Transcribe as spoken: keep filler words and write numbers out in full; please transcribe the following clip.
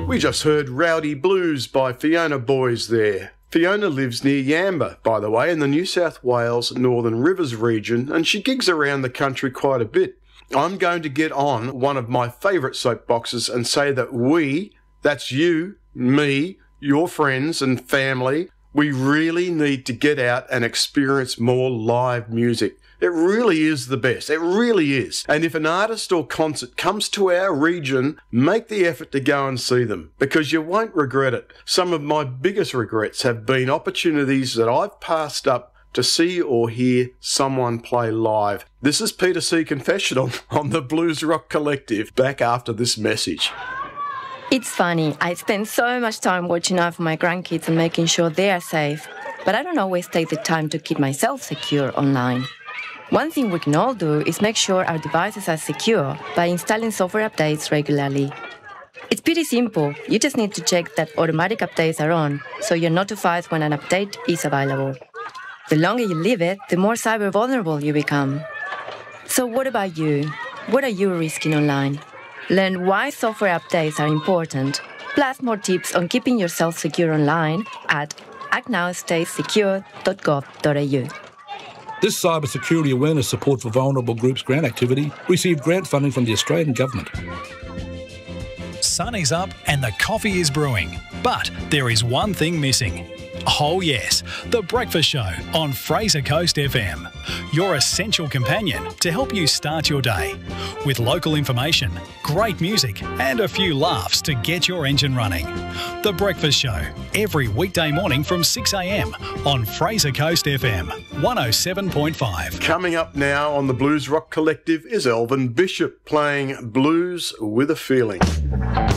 We just heard Rowdy Blues by Fiona Boys there. Fiona lives near Yamba, by the way, in the New South Wales Northern Rivers region, and she gigs around the country quite a bit. I'm going to get on one of my favourite soapboxes and say that we, that's you, me, your friends and family, we really need to get out and experience more live music. It really is the best. It really is. And if an artist or concert comes to our region, make the effort to go and see them, because you won't regret it. Some of my biggest regrets have been opportunities that I've passed up to see or hear someone play live. This is Peter C. Confessional on the Blues Rock Collective, back after this message. It's funny, I spend so much time watching out for my grandkids and making sure they are safe, but I don't always take the time to keep myself secure online. One thing we can all do is make sure our devices are secure by installing software updates regularly. It's pretty simple, you just need to check that automatic updates are on, so you're notified when an update is available. The longer you leave it, the more cyber vulnerable you become. So what about you? What are you risking online? Learn why software updates are important, plus more tips on keeping yourself secure online at act now stay secure dot gov dot a u. This cybersecurity awareness support for vulnerable groups grant activity received grant funding from the Australian Government. Sun is up and the coffee is brewing, but there is one thing missing. Oh yes, The Breakfast Show on Fraser Coast F M. Your essential companion to help you start your day. With local information, great music and a few laughs to get your engine running. The Breakfast Show, every weekday morning from six a m on Fraser Coast F M, one oh seven point five. Coming up now on the Blues Rock Collective is Elvin Bishop playing Blues with a Feeling.